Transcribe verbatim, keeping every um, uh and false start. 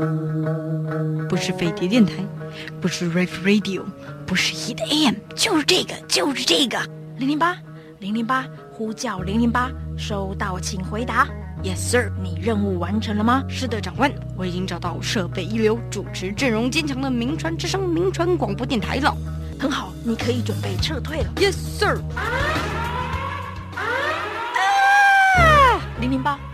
不是飞碟电台，不是 Rave Radio， 不是 Hit A M， 就是这个，就是这个。 零零八零零八，呼叫零零八，收到请回答。Yes sir， 你任务完成了吗？ 是的，长官，我已经找到设备一流、主持阵容坚强的名传之声名传广播电台了。 很好，你可以准备撤退了。 Yes sir。 零零八。